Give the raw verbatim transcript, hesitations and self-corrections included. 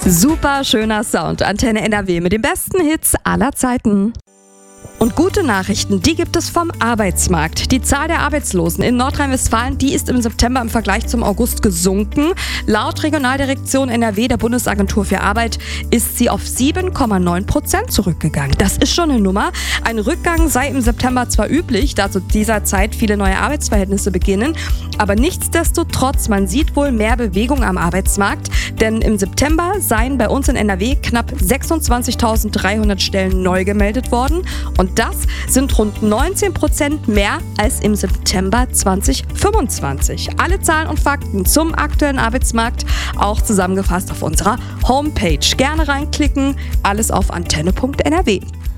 Super schöner Sound. Antenne N R W mit den besten Hits aller Zeiten. Und gute Nachrichten, die gibt es vom Arbeitsmarkt. Die Zahl der Arbeitslosen in Nordrhein-Westfalen, die ist im September im Vergleich zum August gesunken. Laut Regionaldirektion N R W der Bundesagentur für Arbeit ist sie auf sieben Komma neun Prozent zurückgegangen. Das ist schon eine Nummer. Ein Rückgang sei im September zwar üblich, da zu dieser Zeit viele neue Arbeitsverhältnisse beginnen, aber nichtsdestotrotz, man sieht wohl mehr Bewegung am Arbeitsmarkt, denn im September seien bei uns in N R W knapp sechsundzwanzigtausenddreihundert Stellen neu gemeldet worden. Und das sind rund neunzehn Prozent mehr als im September zweitausendfünfundzwanzig. Alle Zahlen und Fakten zum aktuellen Arbeitsmarkt auch zusammengefasst auf unserer Homepage. Gerne reinklicken, alles auf antenne punkt n r w.